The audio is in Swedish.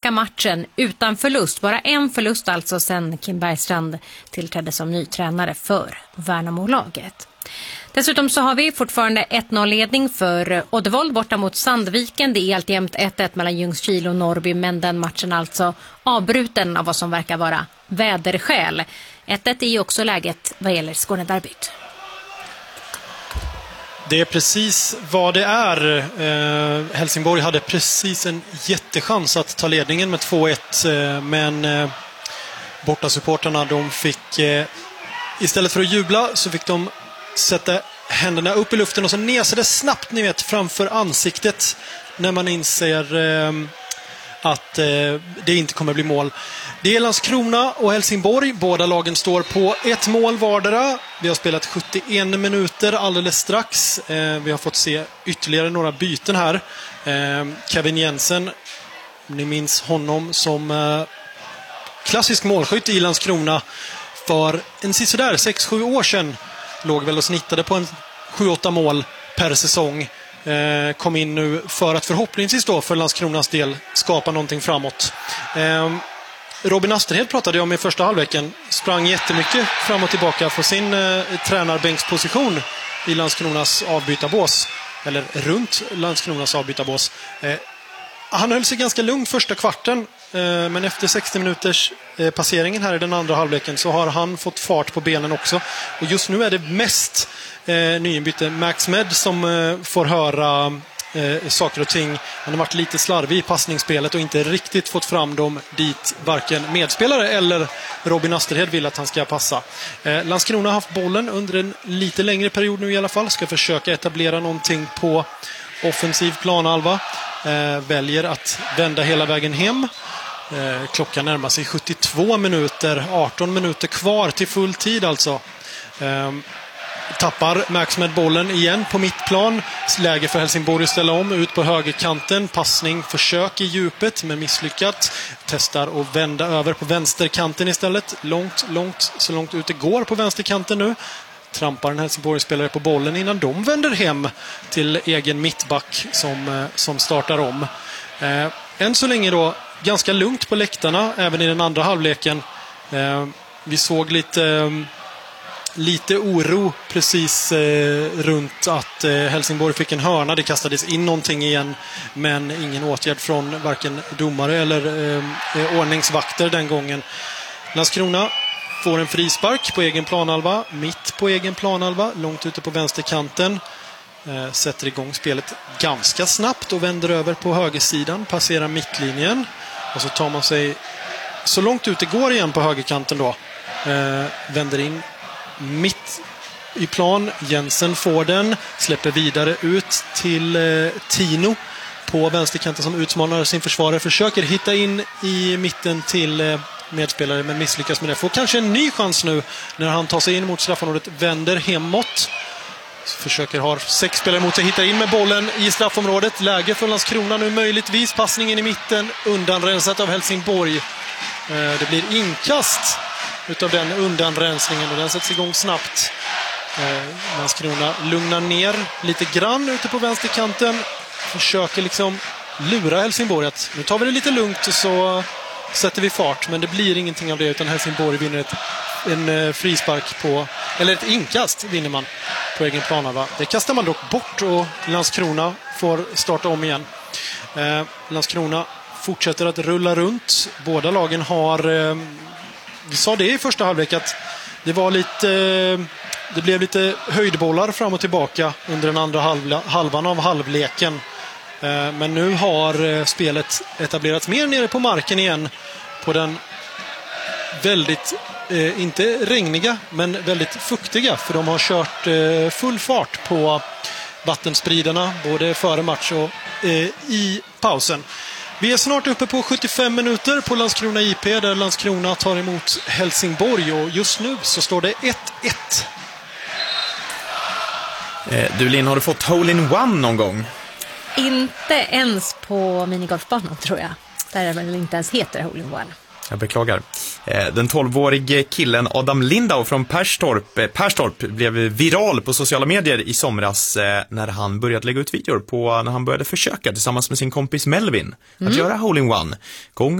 raka matchen utan förlust. Bara en förlust alltså sen Kim Bergstrand tillträdde som ny tränare för Värnamo-laget. Dessutom så har vi fortfarande 1-0-ledning för Oddevold borta mot Sandviken. Det är alltjämt 1-1 mellan Ljungskile och Norrby, men den matchen alltså avbruten av vad som verkar vara väderskäl. 1-1 är ju också läget vad gäller Skånederbyt. Det är precis vad det är. Helsingborg hade precis en jättechans att ta ledningen med 2-1, men bortasupporterna, de fick istället för att jubla så fick de sätta händerna upp i luften och så nesade snabbt, ni vet, framför ansiktet när man inser att det inte kommer att bli mål. Det är Landskrona och Helsingborg. Båda lagen står på ett mål vardera. Vi har spelat 71 minuter alldeles strax. Vi har fått se ytterligare några byten här. Kevin Jensen, ni minns honom som klassisk målskytt i Landskrona för en sisådär 6-7 år sedan. Låg väl och snittade på en 7-8 mål per säsong. Kom in nu för att förhoppningsvis då för Landskronas del skapa någonting framåt. Robin Asterhed pratade jag om i första halvleken. Sprang jättemycket fram och tillbaka för sin tränarbänksposition i Landskronas avbytarbås. Eller runt Landskronas avbytarbås. Han höll sig ganska lugnt första kvarten. Men efter 60 minuters passeringen här i den andra halvleken så har han fått fart på benen också. Och just nu är det mest nyinbytte Max Med som får höra saker och ting. Han har varit lite slarvig i passningsspelet och inte riktigt fått fram dem dit varken medspelare eller Robin Asterhed vill att han ska passa. Landskrona har haft bollen under en lite längre period nu i alla fall. Ska försöka etablera någonting på offensiv planhalva. Väljer att vända hela vägen hem. Klockan närmar sig 72 minuter. 18 minuter kvar till full tid alltså. Tappar Max med bollen igen på mittplan. Läge för Helsingborg att ställa om ut på högerkanten. Passning, försök i djupet men misslyckat. Testar att vända över på vänsterkanten istället. Så långt ut det går på vänsterkanten nu. Trampar en Helsingborg-spelare på bollen innan de vänder hem till egen mittback som startar om. Än så länge då ganska lugnt på läktarna även i den andra halvleken. Vi såg lite oro precis runt att Helsingborg fick en hörna. Det kastades in någonting igen, men ingen åtgärd från varken domare eller ordningsvakter den gången. Landskrona får en frispark på egen planhalva, mitt på egen planhalva, långt ute på vänsterkanten. Sätter igång spelet ganska snabbt och vänder över på högersidan, passerar mittlinjen och så tar man sig så långt ut det går igen på högerkanten då. Vänder in mitt i plan. Jensen får den, släpper vidare ut till Tino på vänsterkanten som utmanar sin försvarare, försöker hitta in i mitten till medspelare men misslyckas med det. Får kanske en ny chans nu när han tar sig in mot straffområdet, vänder hemåt. Försöker ha 6 spelare mot sig, hitta in med bollen i straffområdet. Läge för Landskrona nu möjligtvis. Passningen i mitten, undanrensat av Helsingborg. Det blir inkast utav den undanrensningen och den sätts igång snabbt. Landskrona lugnar ner lite grann ute på vänsterkanten. Försöker liksom lura Helsingborg att nu tar vi det lite lugnt och så sätter vi fart. Men det blir ingenting av det utan Helsingborg vinner en frispark på, eller ett inkast vinner man på egen planhalva. Det kastar man dock bort och Landskrona får starta om igen. Landskrona fortsätter att rulla runt. Båda lagen har vi sa det i första halvlek att det blev lite höjdbollar fram och tillbaka under den andra halvan av halvleken. Men nu har spelet etablerats mer nere på marken igen på den väldigt inte regniga men väldigt fuktiga, för de har kört full fart på vattenspridarna både före match och i pausen. Vi är snart uppe på 75 minuter på Landskrona IP där Landskrona tar emot Helsingborg och just nu så står det 1-1. Du Linn, har du fått hole-in-one någon gång? Inte ens på minigolfbanan tror jag. Där det väl inte ens heter hole-in-one. Jag beklagar. Den 12-årige killen Adam Lindau från Perstorp blev viral på sociala medier i somras när han började lägga ut videor på när han började försöka tillsammans med sin kompis Melvin att göra hole-in-one.